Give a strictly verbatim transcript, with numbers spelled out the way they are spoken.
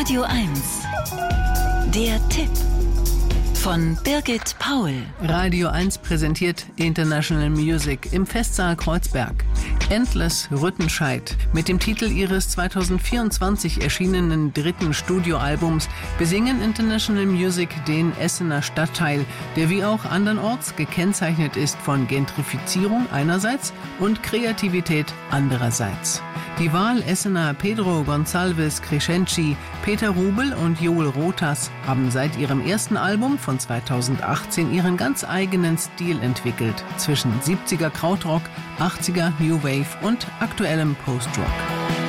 Radio eins. Der Tipp von Birgit Paul. Radio eins präsentiert International Music im Festsaal Kreuzberg. Endless Rüttenscheid. Mit dem Titel ihres zweitausendvierundzwanzig erschienenen dritten Studioalbums besingen International Music den Essener Stadtteil, der wie auch andernorts gekennzeichnet ist von Gentrifizierung einerseits und Kreativität andererseits. Die Wahl Essener Pedro Gonçalves Crescenci, Peter Rubel und Joel Rotas haben seit ihrem ersten Album von zweitausendachtzehn ihren ganz eigenen Stil entwickelt, zwischen siebziger Krautrock, achtziger New Wave und aktuellem Post-Rock.